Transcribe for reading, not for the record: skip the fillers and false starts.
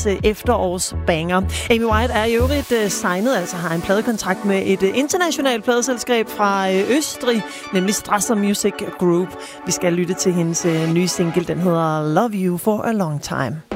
hendes efterårsbanger. Amy White er i øvrigt signet, altså har en pladekontrakt med et internationalt pladeselskab fra Østrig, nemlig Strasser Music Group. Vi skal lytte til hendes nye single, den hedder Love You for a Long Time.